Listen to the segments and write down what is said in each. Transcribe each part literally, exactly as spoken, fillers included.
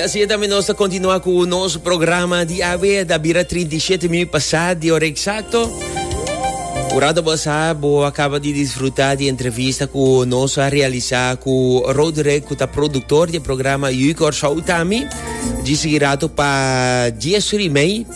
assim também nós continuar com o nosso programa de A B da Bira trinta e sete minutos passado, de hora exato. O Rado Bossabo acaba de desfrutar de entrevista com o nosso a realizar com o Rodrigo, que é produtor do programa Igor Sautami, de seguirado para Jesrimei.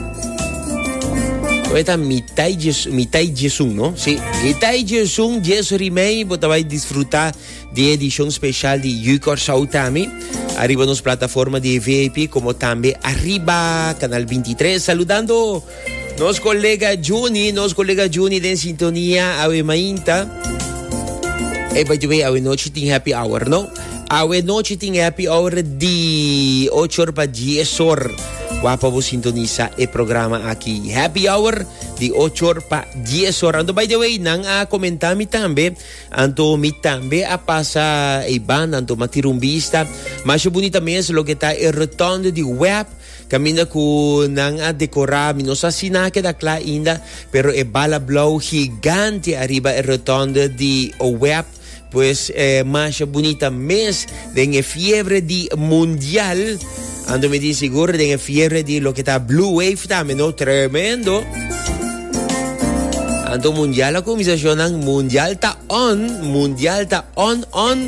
Esta Mitai Jesum, não? Sim, Mitai Jesum, Jesrimei, você vai desfrutar de edição especial de Igor Sautami. Arriba nas plataformas de V I P, como também Arriba, Canal vinte e três, saludando nosso colega Juni, nosso colega Juni em sintonia, a Mainta. E by the way, a noite tem happy hour, não? A noite tem happy hour de oito horas para dez horas. Wapa vos sintoniza o programa aqui. Happy hour de oito horas para dez horas. Ando, by the way, nang a comentar mi também. Anto mi também a passar a banda, anto matirumbista. Mas bonita mesmo lo que está el rotondo de web. Camina com nang a decorar, não sei se da clara ainda, pero é bala blau gigante arriba el rotondo de web. Pues eh, mais bonita mês de fiebre de mundial. Ando me dice seguro de fiebre de lo que está Blue Wave también, ¿no? Tremendo. Ando mundial la conversación mundial está on, mundial está on on.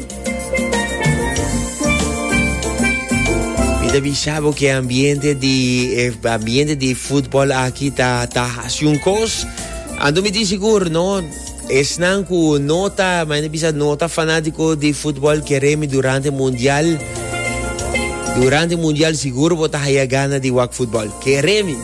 Mira bisabo que ambiente de eh, ambiente de fútbol aquí está está haciendo cos. Ando me dice seguro, ¿no? Es nan ku nota, may bisa nota fanático de fútbol queremos durante mundial. Durante o Mundial seguro vou estar gana de wak futebol. Queremos.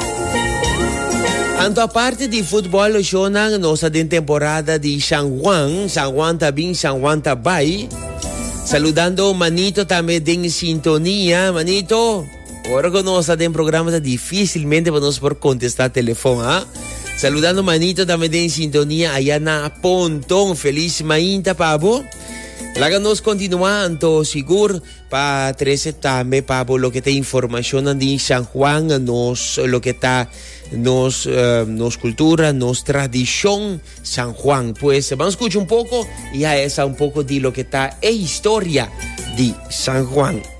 Anto a parte de futebol, o na nossa temporada de San Juan. San Juan também, San Juan também. Saludando Manito também em sintonia. Manito, agora que nós temos programa, dificilmente vamos por contestar telefone. ¿Ah? Saludando Manito também em sintonia. Allá na Pontón. Feliz mainta, pabo. Laga nos continuando seguro para trece também para lo que tem informação de San Juan, nos lo que está nos uh, nos cultura, nos tradición San Juan. Pues vamos a escuchar un poco y a esa un poco de lo que está e historia de San Juan.